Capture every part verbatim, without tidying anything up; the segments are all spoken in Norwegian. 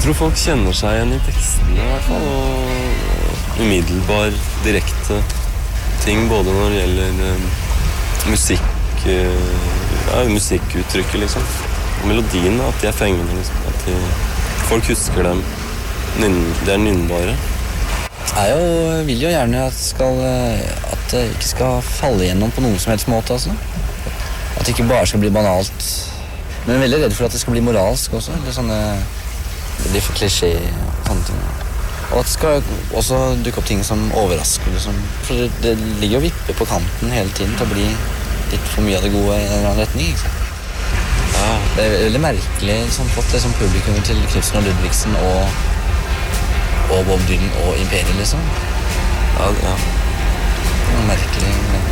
tror folk kjenner seg igjen i tekstene I hvert fall, og umiddelbar, direkte ting, både når det gjelder um, musikk, uh, ja, musikkuttrykket liksom, og melodien, at de er fengende liksom, at de, folk husker dem, Nyn, de er nynnbare. Jeg jo, vil jo gjerne at, skal, at det ikke skal falle igjennom på noen som helst måte, altså. At det ikke bare skal bli banalt. Men jeg er veldig redd for at det skal bli moralsk også, eller sånne, det for klisjé og sånne ting. Og at det skal også dukke opp ting som overrasker, liksom. For det, det ligger jo vippe på kanten hele tiden til å bli litt for mye av det gode I en eller annen retning, ikke sant? Ja, det er veldig merkelig, sånn, fått det som publikum til Knudsen og Ludvigsen og og Bob Dylan og Imperiet, liksom. Ja, ja. Det var merkelig.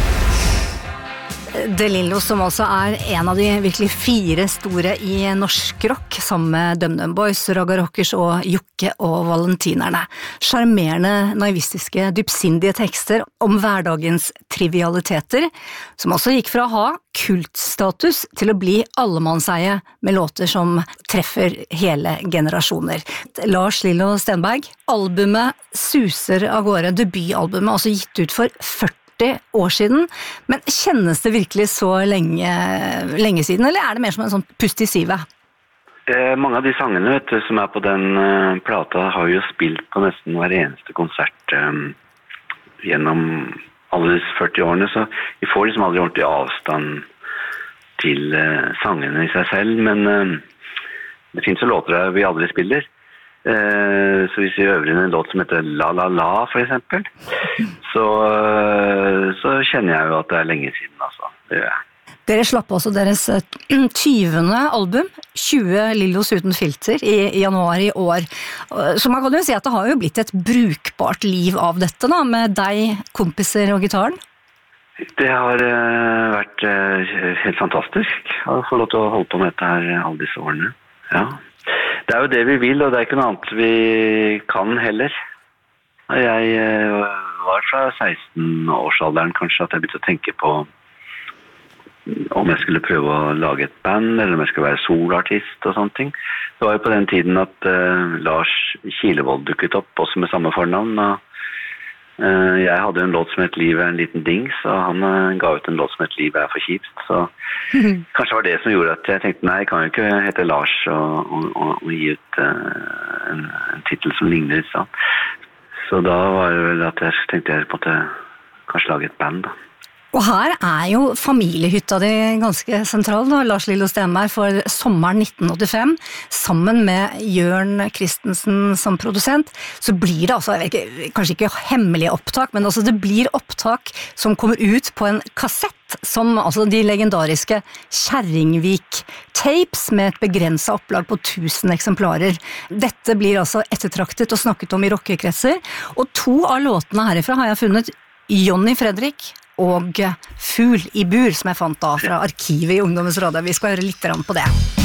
De Lillo, som altså er en av de virkelig fire store I norsk rock, sammen med DumDum Boys, Raga Rockers og Jokke og Valentinerne. Charmerende, naivistiske, dypsindige tekster om hverdagens trivialiteter, som også gikk fra å ha kultstatus til å bli allemannseie med låter som treffer hele generasjoner. Lars Lillo Stenberg, albumet suser av gårde, debutalbumet, altså gitt ut for førti år siden, men kjennes det virkelig så lenge, lenge siden, eller er det mer som en sånn pust I sivet? Eh, mange av de sangene vet du, som er på den uh, plata har jo spilt på nesten hver eneste konsert um, gjennom alle disse førti årene, så vi får liksom aldri ordentlig avstand til uh, sangene I seg selv, men uh, det finnes jo låter der vi aldri spiller. Uh, så hvis vi øver inn en låt som heter La La La for eksempel, så, uh, så kjenner jeg jo at det er lenge siden, altså. Det gjør jeg. Dere slapp også deres tyvende album, tjue Lillos uten filter, I, I januar I år. Så man kan jo si at det har jo blitt et brukbart liv av dette da, med deg, kompiser og gitaren. Det har uh, vært uh, helt fantastisk å få lov til å holde på med dette her alle disse årene. Ja. Det er jo det vi vil, og det er ikke noe annet vi kan heller. Jeg uh, var fra seksten-årsalderen kanskje at jeg begynte å tenke på om jeg skulle prøve å lage et band, eller om jeg skulle være solartist og sånne ting. Det var jo på den tiden at uh, Lars Kilevold dukket opp, også med samme fornavn. Og, uh, jeg hadde en låt som het Livet er en liten dings, og han uh, ga ut en låt som het Livet er for kjipt. Så mm-hmm. kanskje var det som gjorde at jeg tenkte, nei, jeg kan jo ikke hete Lars og, og, og, og gi ut uh, en, en titel som ligner. Så. så da var det vel at jeg tenkte jeg på at jeg kanskje lage et band da. Og her er jo familiehytta di ganske sentral, da, Lars Lillo Stenberg, for sommeren nitten åttifem, sammen med Jørn Christensen som produsent, så blir det altså, ikke, kanskje ikke hemmelige opptak, men altså det blir opptak som kommer ut på en kassett, som altså de legendariske Kjerringvik-tapes med et begrenset opplag på tusen eksemplarer. Dette blir altså ettertraktet og snakket om I rockekretser, og to av låtene herifra har jeg funnet Johnny Fredrik og Fugl I bur, som jeg fant da fra arkivet I Ungdommens Radio. Vi skal høre litt på det.